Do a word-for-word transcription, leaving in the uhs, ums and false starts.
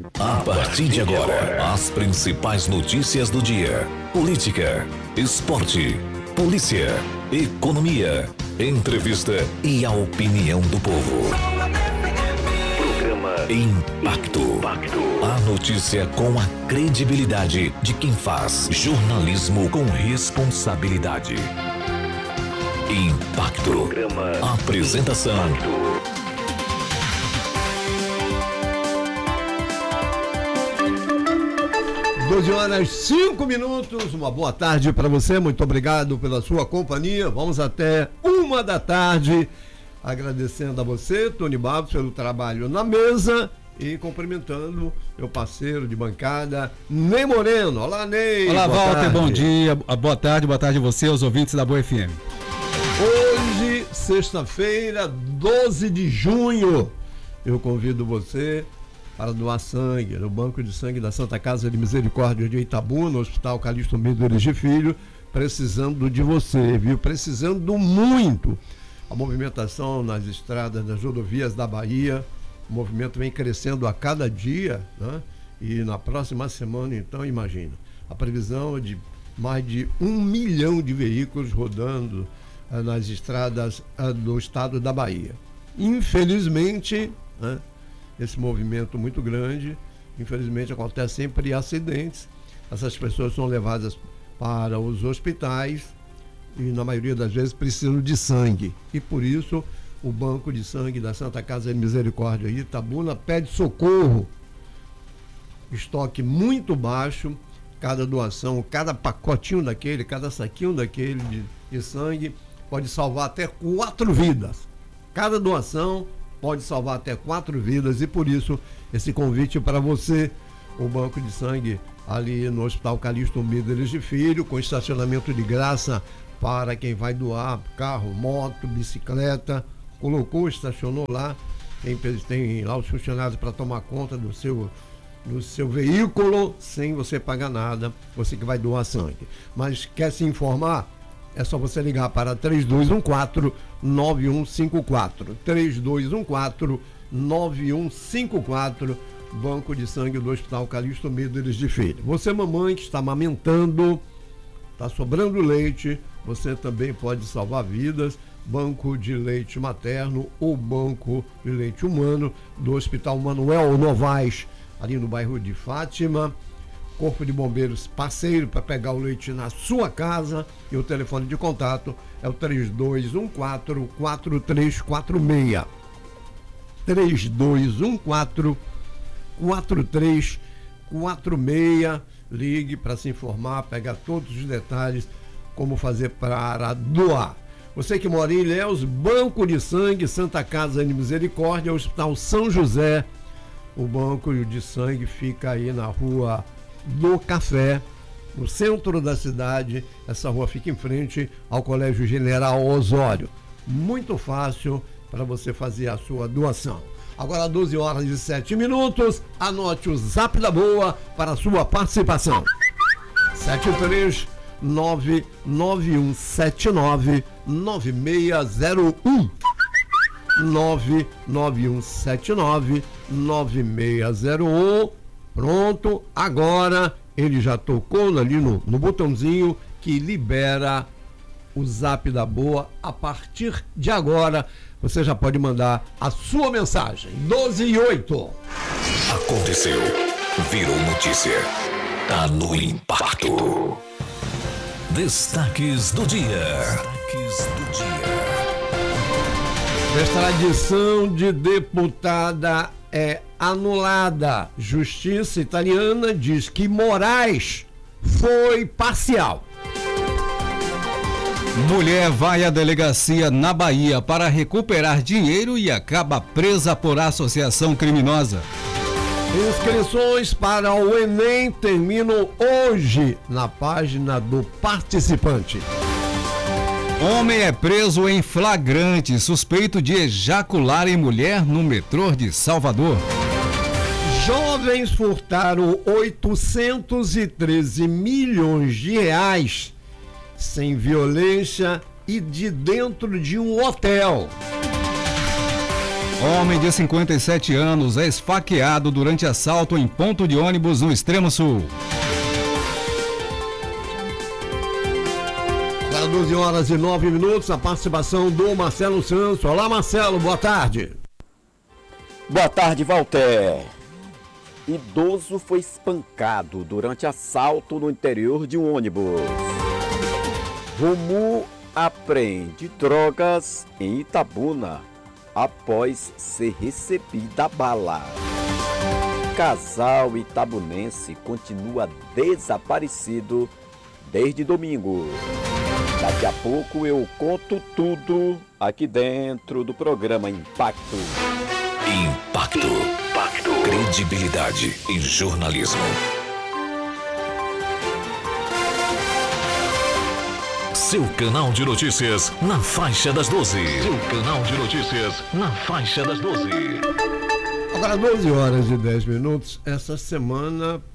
A partir de agora, as principais notícias do dia: política, esporte, polícia, economia, entrevista e a opinião do povo. Programa Impacto. A notícia com a credibilidade de quem faz jornalismo com responsabilidade. Impacto. Programa Apresentação. doze horas, cinco minutos, uma boa tarde para você, muito obrigado pela sua companhia, vamos até uma da tarde, agradecendo a você, Tony Babos, pelo trabalho na mesa e cumprimentando meu parceiro de bancada, Ney Moreno. Olá, Ney. Olá, Walter, bom dia, boa tarde, boa tarde a você, aos ouvintes da Boa F M. Hoje, sexta-feira, doze de junho, eu convido você para doar sangue no Banco de Sangue da Santa Casa de Misericórdia de Itabuna, no Hospital Calixto Medeiros de Filho, precisando de você, viu? Precisando muito. A movimentação nas estradas, nas rodovias da Bahia, o movimento vem crescendo a cada dia, né? E na próxima semana, então, imagina, a previsão é de mais de um milhão de veículos rodando ah, nas estradas ah, do estado da Bahia. Infelizmente, né? Esse movimento muito grande, infelizmente acontece sempre acidentes, essas pessoas são levadas para os hospitais e na maioria das vezes precisam de sangue, e por isso o Banco de Sangue da Santa Casa de Misericórdia de Itabuna pede socorro. Estoque muito baixo, cada doação, cada pacotinho daquele, cada saquinho daquele de, de sangue pode salvar até quatro vidas, cada doação pode salvar até quatro vidas, e por isso esse convite para você, o Banco de Sangue ali no Hospital Calixto Medeiros de Filho, com estacionamento de graça para quem vai doar carro, moto, bicicleta, colocou, estacionou lá, tem, tem lá os funcionários para tomar conta do seu, do seu veículo, sem você pagar nada, você que vai doar sangue. Mas quer se informar? É só você ligar para três dois um quatro, nove um cinco quatro. três dois um quatro, nove um cinco quatro, Banco de Sangue do Hospital Calixto Medeiros de Filho. Você, mamãe, que está amamentando, está sobrando leite, você também pode salvar vidas. Banco de Leite Materno ou Banco de Leite Humano do Hospital Manuel Novaes, ali no bairro de Fátima. Corpo de Bombeiros parceiro para pegar o leite na sua casa, e o telefone de contato é o três dois um quatro, quatro três quatro seis. três dois um quatro, quatro três quatro seis. Ligue para se informar, pegar todos os detalhes, como fazer para doar. Você que mora em Ilhéus, Banco de Sangue Santa Casa de Misericórdia, Hospital São José. O Banco de Sangue fica aí na rua do Café, no centro da cidade. Essa rua fica em frente ao Colégio General Osório. Muito fácil para você fazer a sua doação. Agora, doze horas e sete minutos, anote o Zap da Boa para a sua participação. sete três nove nove um sete nove nove seis zero um. nove nove um sete nove nove seis zero um. Pronto, agora ele já tocou ali no, no botãozinho que libera o Zap da Boa. A partir de agora, você já pode mandar a sua mensagem. doze e oito. Aconteceu, virou notícia, tá no Impacto. Destaques do dia. Destaques do dia. Extradição de deputada é anulada. Justiça italiana diz que Moraes foi parcial. Mulher vai à delegacia na Bahia para recuperar dinheiro e acaba presa por associação criminosa. Inscrições para o Enem terminam hoje na página do participante. Homem é preso em flagrante, suspeito de ejacular em mulher no metrô de Salvador. Jovens furtaram oitocentos e treze milhões de reais sem violência e de dentro de um hotel. Homem de cinquenta e sete anos é esfaqueado durante assalto em ponto de ônibus no Extremo Sul. Agora doze horas e nove minutos, a participação do Marcelo Santos. Olá, Marcelo, boa tarde. Boa tarde, Walter. Idoso foi espancado durante assalto no interior de um ônibus. Romu apreende drogas em Itabuna após ser recebida a bala. Casal itabunense continua desaparecido desde domingo. Daqui a pouco eu conto tudo aqui dentro do programa Impacto. Impacto. Impacto. Credibilidade em jornalismo. Seu canal de notícias na faixa das doze. Seu canal de notícias na faixa das doze. Agora doze horas e dez minutos. Essa semana